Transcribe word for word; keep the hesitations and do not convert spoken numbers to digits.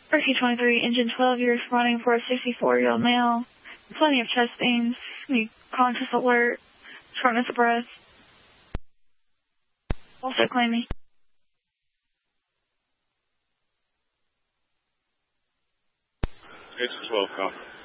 Turkey twenty-three, engine twelve, you're responding for a sixty-four-year-old male. Plenty of chest pains. Need conscious alert. Shortness of breath. Also claiming. Engine twelve, copy.